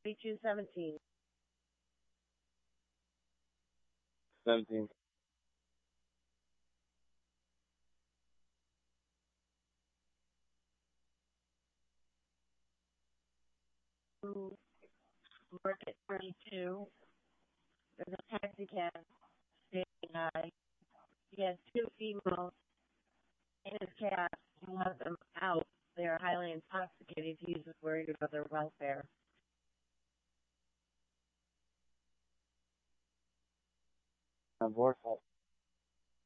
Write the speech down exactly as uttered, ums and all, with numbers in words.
thirty-two seventeen. seventeen. Market thirty-two. There's a taxi cab standing by. He has two females in his cab. He wants them out. They are highly intoxicated. He's worried about their welfare. I'm worth it.